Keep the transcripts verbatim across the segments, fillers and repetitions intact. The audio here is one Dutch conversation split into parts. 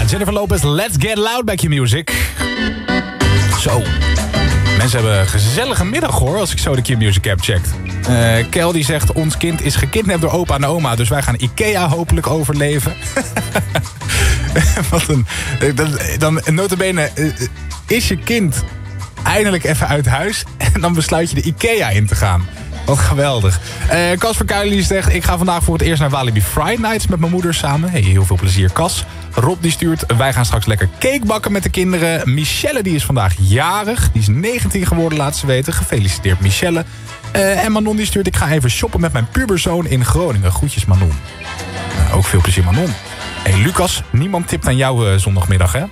Jennifer Lopez, Let's Get Loud bij Q-Music. Zo. Mensen hebben een gezellige middag hoor, als ik zo de Q-Music app checkt. Uh, Kel die zegt, ons kind is gekidnapt door opa en oma, dus wij gaan Ikea hopelijk overleven. Wat een... Dan, dan nota bene, uh, is je kind eindelijk even uit huis en dan besluit je de Ikea in te gaan. Wat geweldig. Uh, Cas Verkuilen zegt, ik ga vandaag voor het eerst naar Walibi Friday Nights met mijn moeder samen. Hey, heel veel plezier, Cas. Rob die stuurt, wij gaan straks lekker cake bakken met de kinderen. Michelle die is vandaag jarig. Die is negentien geworden, laat ze weten. Gefeliciteerd, Michelle. Uh, en Manon die stuurt, ik ga even shoppen met mijn puberzoon in Groningen. Groetjes, Manon. Uh, ook veel plezier, Manon. Hey, Lucas, niemand tipt aan jou uh, zondagmiddag, hè?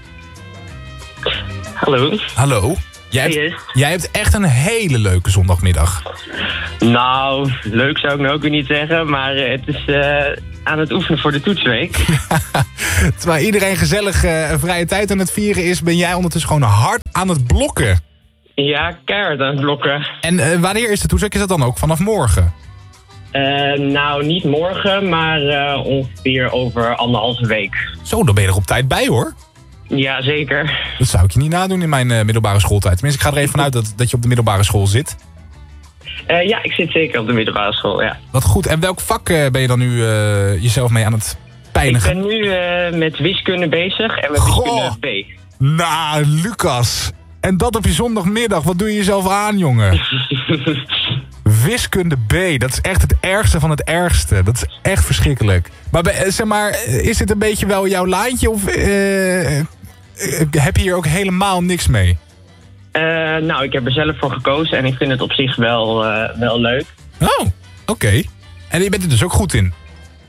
Hallo. Hallo. Jij hebt, Hey, jij hebt echt een hele leuke zondagmiddag. Nou, leuk zou ik nou ook weer niet zeggen, maar uh, het is uh, aan het oefenen voor de toetsweek. Terwijl iedereen gezellig uh, vrije tijd aan het vieren is, ben jij ondertussen gewoon hard aan het blokken. Ja, keihard aan het blokken. En uh, wanneer is de toetsweek? Is dat dan ook vanaf morgen? Uh, nou, niet morgen, maar uh, ongeveer over anderhalve week. Zo, dan ben je er op tijd bij hoor. Ja, zeker. Dat zou ik je niet nadoen in mijn uh, middelbare schooltijd. Tenminste, ik ga er even vanuit dat, dat je op de middelbare school zit. Uh, ja, ik zit zeker op de middelbare school, ja. Wat goed. En welk vak uh, ben je dan nu uh, jezelf mee aan het pijnigen? Ik ben nu uh, met wiskunde bezig en met Goh. wiskunde B. Nou, Lucas. En dat op je zondagmiddag. Wat doe je jezelf aan, jongen? Wiskunde B, dat is echt het ergste van het ergste. Dat is echt verschrikkelijk. Maar zeg maar, is dit een beetje wel jouw laantje? Of uh, heb je hier ook helemaal niks mee? Uh, nou, ik heb er zelf voor gekozen en ik vind het op zich wel, uh, wel leuk. Oh, oké. Okay. En je bent er dus ook goed in?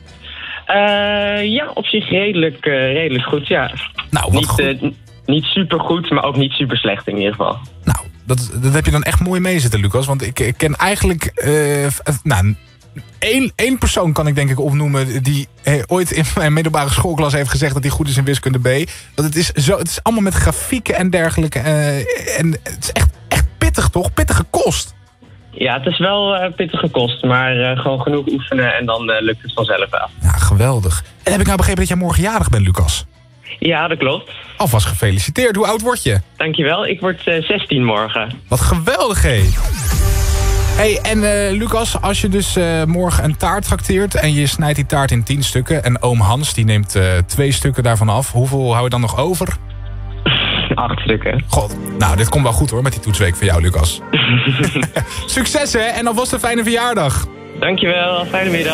Uh, ja, op zich redelijk, uh, redelijk goed, ja. Nou, wat niet, goed. Uh, niet super goed, maar ook niet super slecht in ieder geval. Nou, dat, dat heb je dan echt mooi meezitten, Lucas. Want ik, ik ken eigenlijk... Uh, nou, één, één persoon kan ik denk ik opnoemen... die eh, ooit in mijn middelbare schoolklas heeft gezegd... dat hij goed is in wiskunde B. Dat het, is zo, het is allemaal met grafieken en dergelijke. Uh, en het is echt, echt pittig, toch? Pittige kost. Ja, het is wel uh, pittige kost. Maar uh, gewoon genoeg oefenen en dan uh, lukt het vanzelf wel. Ja, geweldig. En heb ik nou begrepen dat jij morgen jarig bent, Lucas? Ja, dat klopt. Alvast gefeliciteerd. Hoe oud word je? Dankjewel. Ik word uh, zestien morgen. Wat geweldig, hé. Hey, en uh, Lucas, als je dus uh, morgen een taart trakteert... en je snijdt die taart in tien stukken... en oom Hans die neemt uh, twee stukken daarvan af... hoeveel hou je dan nog over? Acht stukken. God, nou, dit komt wel goed hoor met die toetsweek voor jou, Lucas. Succes, hè? En alvast een fijne verjaardag. Dankjewel. Fijne middag.